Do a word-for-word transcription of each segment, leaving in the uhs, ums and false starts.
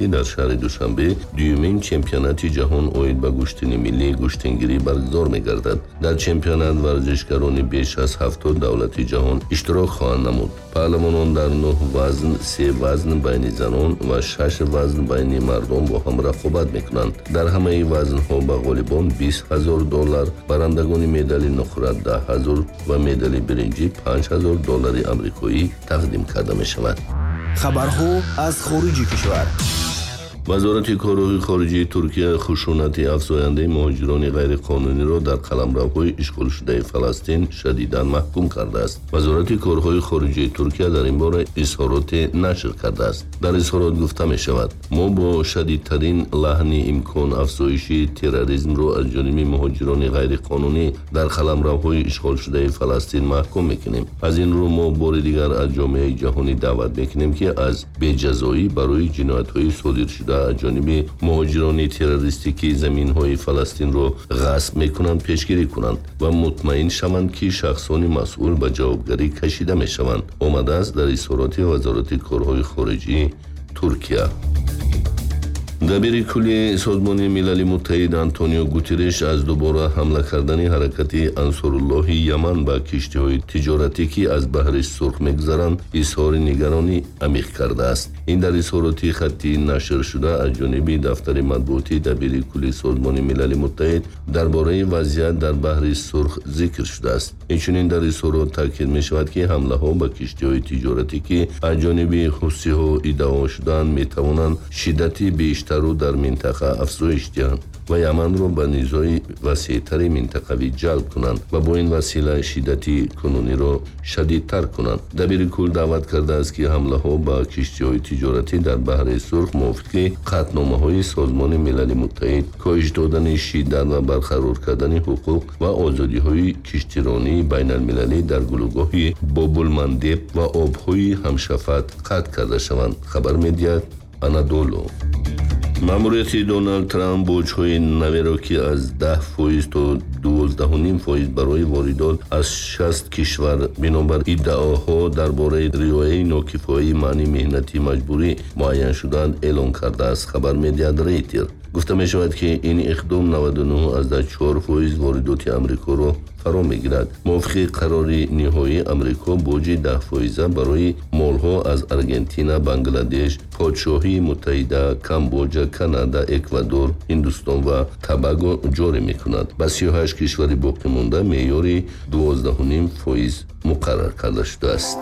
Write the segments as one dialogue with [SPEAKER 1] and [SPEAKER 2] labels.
[SPEAKER 1] ҳукуматӣ дар шаҳри Душанбе дуюмин чемпионати ҷаҳон оид ба гӯштини миллии гӯштингирӣ баргузор мегардад. Дар чемпионат варзишгарони беш аз ҳафтод давлати ҷаҳон иштирок хоҳанд намуд. паҳлавонон дар нӯҳ вазн, се вазн байни занон ва шаш вазн байни мардон бо ҳам рақобат мекунанд. дар ҳамаи вазнҳо ба ғолибон бист ҳазор доллар, барандагони медали нуқра даҳ ҳазор ва медали биринҷӣ панҷ ҳазор доллари амрикоӣ тақдим карда мешавад.
[SPEAKER 2] хабарҳо аз хориҷи кишвар.
[SPEAKER 1] вазорати корҳои хориҷии Туркия хушунати афзояндаи муҳоҷирони ғайриқонуниро дар қаламравҳои ишғолшудаи Фаластин шадидан маҳкум кардааст. вазорати корҳои хориҷии Туркия дар ин бора изҳороте нашр кардааст. дар изҳорот гуфта мешавад: мо бо шадидтарин лаҳни имкон афзоиши терроризмро аз ҷониби муҳоҷирони ғайриқонунӣ дар қаламравҳои ишғолшудаи Фаластин маҳкум мекунем. аз ин рӯ мо бори дигар аз ҷомеаи ҷаҳонӣ даъват мекунем, ки аз беҷазоӣ барои ҷиноятҳои содиршуда аз ҷониби муҳоҷирони террористӣ ки заминҳои Фаластинро ғасб мекунанд пешгирӣ кунанд ва мутмаин шаванд, ки шахсони масъул ба ҷавобгарӣ кашида мешаванд, омадааст дар изҳороти вазорати корҳои хориҷии Туркия. дабири кулли созмони милали муттаҳид Антонио Гутереш аз дубора ҳамла кардани ҳаракати Ансоруллоҳи Яман ба киштиҳои тиҷоратӣ, ки аз баҳри Сурх мегузаранд, изҳори нигаронӣ амиқ кардааст. ин дар изҳороти хаттии нашр шуда аз ҷониби дафтари матбуоти дабири кулли созмони милали муттаҳид дар бораи вазъият дар баҳри Сурх зикр шудааст. инчунин дар изҳорот таъкид мешавад, ки ҳамлаҳо ба киштиҳои тиҷоратӣ, ки аз ҷониби ҳусиҳо иддао шудаанд, метавонанд шиддати бештару дар минтақа афзоиш диҳанд ва Яманро ба низои васеътари минтақавӣ ҷалб кунанд ва бо ин васила шиддати кунуниро шадидтар кунанд. дабири кул даъват кардааст, ки ҳамлаҳо ба киштиҳои тиҷоратӣ дар баҳри Сурх мувофиқи қатномаҳои созмони милали муттаҳид, коҳиш додани шиддат ва барқарор кардани ҳуқуқ ва озодиҳои киштиронии байналмилалӣ дар гулӯгоҳи Бобулмандеб ва обҳои ҳамшафат қатъ карда шаванд. хабар медиҳад Анадолу. маъмурияти Доналд Трамп боҷҳои наверо, ки аз даҳ фоиз то дувоздаҳу ним фоиз барои воридот аз шаст кишвар бинобар иддаоҳо дар бораи риояи нокифоии маъни меҳнати маҷбурӣ муайян шудаанд эълон кардааст. хабар медиҳад Рейтер. гуфта мешавад, ки ин иқдом наваду нӯҳ азда чор фоиз воридоти амрикоро фаро мегирад. мувофиқи қарори ниҳоии амрико боҷи даҳ фоиза барои молҳо аз Аргентина, Бангладеш, Подшоҳии Муттаҳида, Камбоҷа, Канада, Эквадор, Ҳиндустон ва Табаго ҷорӣ мекунад. ба си ю ҳашт кишвари боқимонда меъёри дувоздаҳу ним фоиз муқаррар карда шудааст.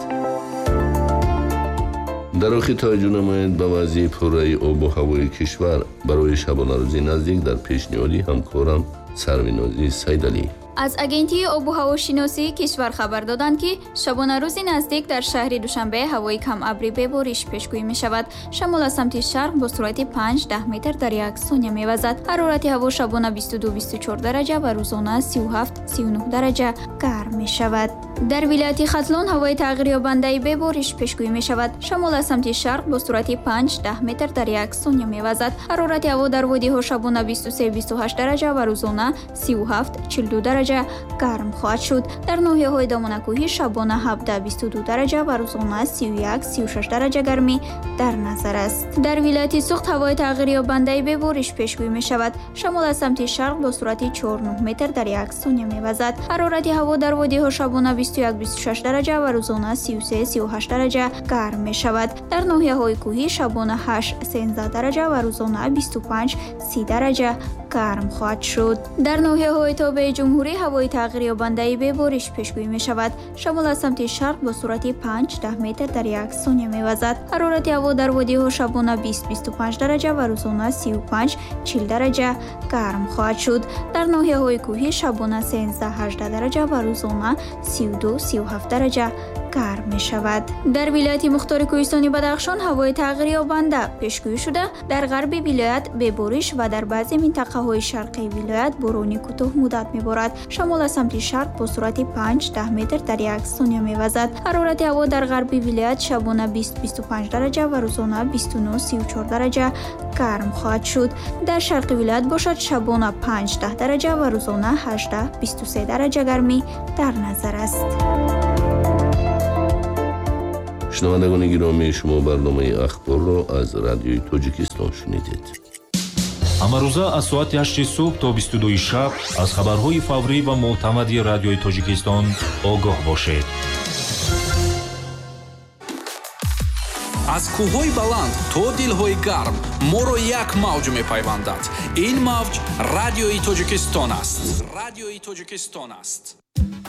[SPEAKER 1] дар охир таваҷҷӯҳ намоед ба вазъи пурраи обу ҳавои кишвар барои шабонарӯзи наздик дар пешниҳоди ҳамкорам Сарвинози Сайдалӣ.
[SPEAKER 3] аз агентии обу ҳавошиносии кишвар хабар доданд, ки шабонарӯзи наздик дар шаҳри Душанбе ҳавои камабри бебориш пешгӯӣ мешавад. шамол аз самти шарқ бо суръати панҷ даҳ метр дар як сония мевазад. ҳарорати ҳаво шабона бисту ду бисту чор дараҷа ва рӯзона сию ҳафт сию нӯҳ дараҷа гарм мешавад. дар вилояти Хатлон ҳавои тағйирёбандаи бебориш пешгӯӣ мешавад. шамол аз самти шарқ бо суръати панҷ даҳ метр дар як сония мевазад. ҳарорати ҳаво дар водиҳо шабона бисту се бисту ҳашт дараҷа ва рӯзона сию ҳафт чилу ду дараҷа гарм хоҳад шуд. дар ноҳияҳои Дамонакӯҳӣ шабона ҳабдаҳ бисту ду дараҷа ва рӯзона сию як сию шаш дараҷа гармӣ дар назар аст. дар вилояти Суғд ҳавои тағйирёбандаи бебориш пешгӯӣ мешавад. шамол аз самти шарқ бо суръати чор нӯҳ метр дар як сония мевазад. ҳарорати ҳаво дар водиҳо шабона бисту як бисту шаш дараҷа ва рӯзона сию се сию ҳашт дараҷа гарм мешавад. дар ноҳияҳои кӯҳӣ шабона ҳашт сенздаҳ дараҷа ва рӯзона бисту панҷ си дараҷа гарм хоҳад шуд. дар ноҳияҳои тобеи ҷумҳурӣ ҳавои тағйирёбандаи бебориш пешгӯӣ мешавад. шамол аз самти шарқ бо суръати панҷ даҳ метр дар як сония мевазад. ҳарорати ҳаво дар водиҳо шабона бист бисту панҷ дараҷа ва рӯзона сию панҷ чил дараҷа гарм хоҳад шуд. дар ноҳияҳои кӯҳӣ шабона сенздаҳ ҳаждаҳ дараҷа ва рӯзона сию ду сию ҳафт дараҷа гарм мешавад. дар вилояти Мухтори Кӯҳистони Бадахшон ҳавои тағйирёбанда пешгӯӣ шуда, дар ғарби вилоят бебориш ва дар баъзе минтақаҳои шарқии вилоят борони кӯтоҳ муддат меборад. шамол аз самти шарқ бо суръати панҷ даҳ метр дар як сония мевазад. ҳарорати ҳаво дар ғарби вилоят шабона бист бисту панҷ дараҷа ва рӯзона бисту нӯҳ сию чор дараҷа гарм хоҳад шуд. дар шарқи вилоят бошад шабона панҷ даҳ дараҷа ва рӯзона ҳаждаҳ бисту се дараҷа гармӣ дар назар аст.
[SPEAKER 1] шунавандагони гиромӣ, шумо барномаи ахборро аз радиои Тоҷикистон шунидед.
[SPEAKER 4] ҳамарӯза аз соати ҳашти субҳ то бисту дуи шаб аз хабарҳои фаврӣ ва мӯътамади радиои Тоҷикистон огоҳ бошед.
[SPEAKER 5] аз кӯҳҳои баланд то дилҳои гарм моро як мавҷ мепайвандад. ин мавҷ радиои Тоҷикистон аст. радиои Тоҷикистон аст.